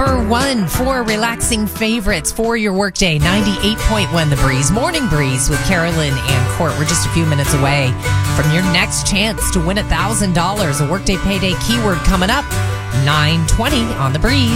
number one for relaxing favorites for your workday. 98.1 The Breeze. Morning Breeze with Carolyn and Court. We're just a few minutes away from your next chance to win $1,000. A workday payday keyword coming up. 9:20 on The Breeze.